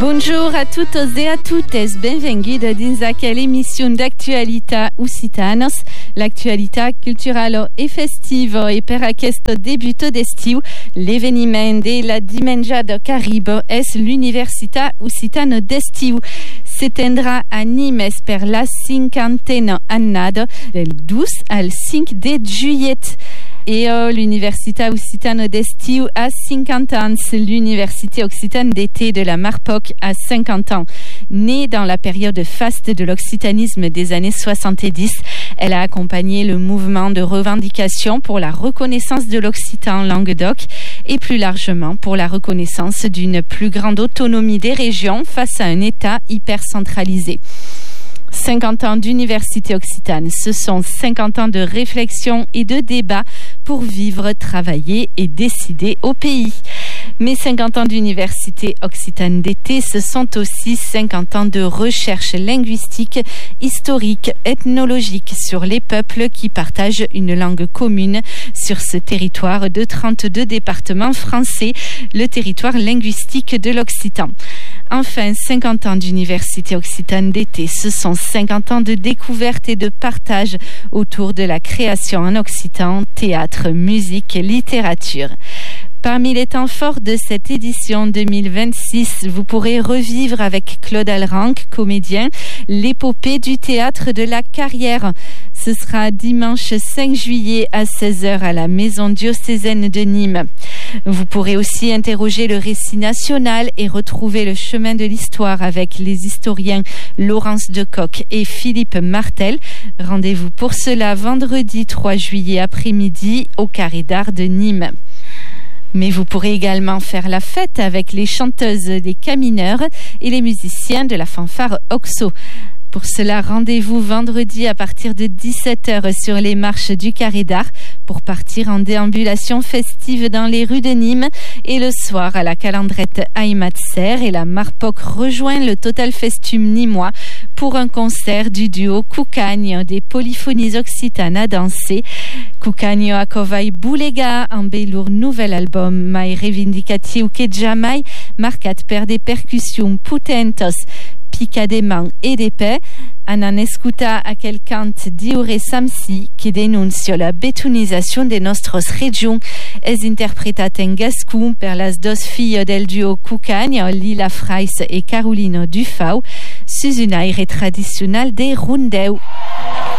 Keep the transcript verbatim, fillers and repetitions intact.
Bonjour a todos e a tuttes, benvinguda dins aquela emissão d'actualitat occitanos, l'actualitat culturale e festiva, e per aquest debut d'estiu, l'eveniment de la dimenjada Caribe és l'Universitat Occitana d'Estiu. S'étendra a Nimes per la cinquantena annada del dos al cinc de juillet. Et euh, l'Universitat Occitana d'Estiu a cinquante ans, l'Université Occitane d'été de la Marpoc a cinquante ans. Née dans la période faste de l'occitanisme des années soixante-dix, elle a accompagné le mouvement de revendication pour la reconnaissance de l'occitan Languedoc et plus largement pour la reconnaissance d'une plus grande autonomie des régions face à un État hyper centralisé. cinquante ans d'université occitane, ce sont cinquante ans de réflexion et de débat pour vivre, travailler et décider au pays. Mais cinquante ans d'université occitane d'été, ce sont aussi cinquante ans de recherche linguistique, historique, ethnologique sur les peuples qui partagent une langue commune sur ce territoire de trente-deux départements français, le territoire linguistique de l'occitan. Enfin, cinquante ans d'université occitane d'été, ce sont cinquante ans de découverte et de partage autour de la création en occitan, théâtre, musique, littérature. Parmi les temps forts de cette édition deux mille vingt-six, vous pourrez revivre avec Claude Alranc, comédien, l'épopée du théâtre de la carrière. Ce sera dimanche cinq juillet à seize heures à la Maison diocésaine de Nîmes. Vous pourrez aussi interroger le récit national et retrouver le chemin de l'histoire avec les historiens Laurence Decoq et Philippe Martel. Rendez-vous pour cela vendredi trois juillet après-midi au Carré d'Art de Nîmes. Mais vous pourrez également faire la fête avec les chanteuses des Camineurs et les musiciens de la fanfare Oxo. Pour cela, rendez-vous vendredi à partir de dix-sept heures sur les marches du Carré d'Art pour partir en déambulation festive dans les rues de Nîmes. Et le soir, à la calandrette Aymatser et la Marpoc rejoint le Total Festum nîmois pour un concert du duo Cucagno des polyphonies occitanes à danser. Cucagno a covai bulega en belur nouvel album mai revendicatiu que jamais, marcat per des percussions putentos, picadement et d'épais, en en escuta aquel cant d'Iure Samsi qui dénonce la bétonisation de nostres régions. Es interpretat en gascon per las dos filles del duo Cucagno, Lila Freis et Carolina Dufau, sus un aire traditionnel de Rundeu.